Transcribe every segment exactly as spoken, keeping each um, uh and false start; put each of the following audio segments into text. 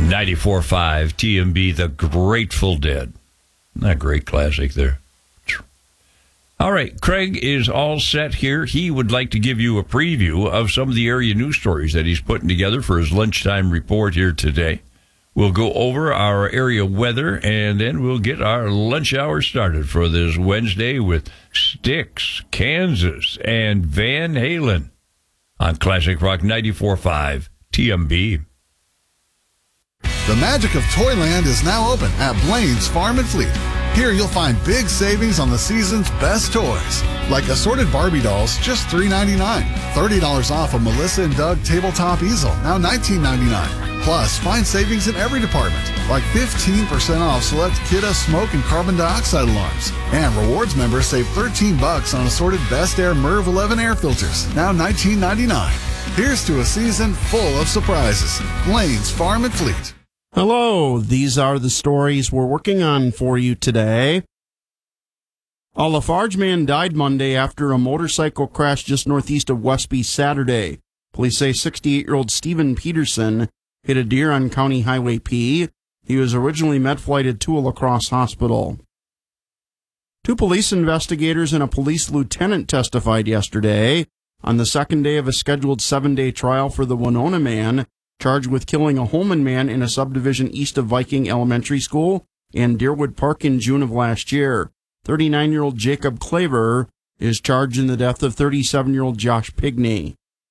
ninety-four point five T M B, The Grateful Dead. Not great classic there. All right, Craig is all set here. He would like to give you a preview of some of the area news stories that he's putting together for his lunchtime report here today. We'll go over our area weather, and then we'll get our lunch hour started for this Wednesday with Styx, Kansas, and Van Halen on Classic Rock ninety-four point five T M B. The magic of Toyland is now open at Blaine's Farm and Fleet. Here you'll find big savings on the season's best toys, like assorted Barbie dolls, just three ninety-nine. thirty dollars off a Melissa and Doug tabletop easel, now nineteen ninety-nine. Plus, find savings in every department, like fifteen percent off select Kidda smoke and carbon dioxide alarms. And rewards members save thirteen bucks on assorted Best Air Merv eleven air filters, now nineteen ninety-nine. Here's to a season full of surprises. Blaine's Farm and Fleet. Hello, these are the stories we're working on for you today. A Lafarge man died Monday after a motorcycle crash just northeast of Westby Saturday. Police say sixty-eight-year-old Stephen Peterson hit a deer on County Highway P. He was originally med-flighted to a La Crosse hospital. Two police investigators and a police lieutenant testified yesterday on the second day of a scheduled seven-day trial for the Winona man charged with killing a Holman man in a subdivision east of Viking Elementary School and Deerwood Park in June of last year. thirty-nine-year-old Jacob Claver is charged in the death of thirty-seven-year-old Josh Pigney.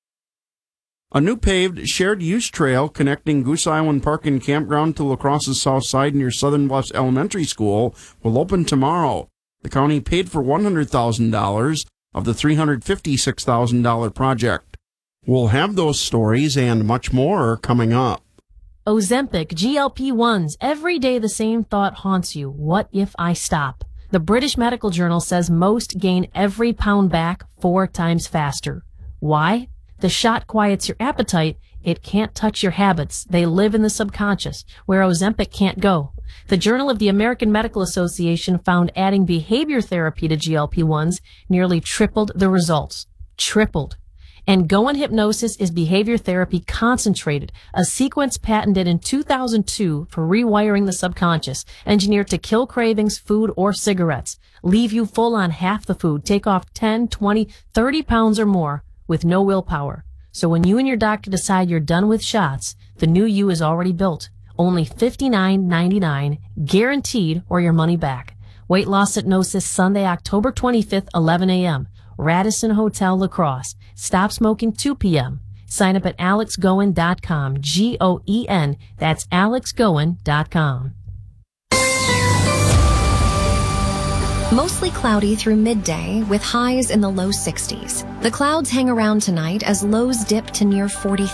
A new paved shared-use trail connecting Goose Island Park and Campground to La Crosse's south side near Southern Bluffs Elementary School will open tomorrow. The county paid for one hundred thousand dollars of the three hundred fifty-six thousand dollars project. We'll have those stories and much more coming up. Ozempic, G L P ones. Every day the same thought haunts you. What if I stop? The British Medical Journal says most gain every pound back four times faster. Why? The shot quiets your appetite. It can't touch your habits. They live in the subconscious, where Ozempic can't go. The Journal of the American Medical Association found adding behavior therapy to G L P ones nearly tripled the results. Tripled. And Goan Hypnosis is behavior therapy concentrated, a sequence patented in two thousand two for rewiring the subconscious, engineered to kill cravings, food, or cigarettes, leave you full on half the food, take off ten, twenty, thirty pounds or more with no willpower. So when you and your doctor decide you're done with shots, the new you is already built. Only fifty-nine ninety-nine, guaranteed, or your money back. Weight loss hypnosis Sunday, October twenty-fifth, eleven a.m. Radisson Hotel, La Crosse. Stop smoking two p.m. Sign up at alex goen dot com. G O E N. That's alex goen dot com. Mostly cloudy through midday with highs in the low sixties. The clouds hang around tonight as lows dip to near forty.